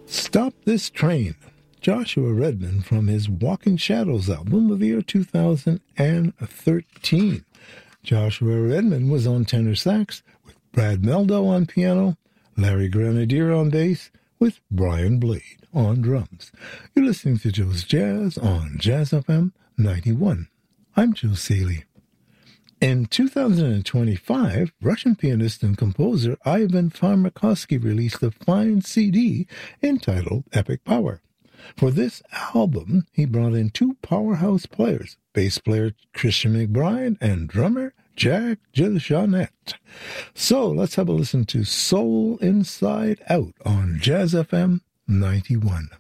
Stop This Train, Joshua Redman from his Walking Shadows album of the year 2013. Joshua Redman was on tenor sax with Brad Meldo on piano, Larry Grenadier on bass, with Brian Blade on drums. You're listening to Joe's Jazz on Jazz FM 91. I'm Joe Seeley. In 2025, Russian pianist and composer Ivan Farmakovsky released a fine CD entitled Epic Power. For this album, he brought in two powerhouse players, bass player Christian McBride and drummer Jack DeJohnette. So let's have a listen to Soul Inside Out on Jazz FM 91.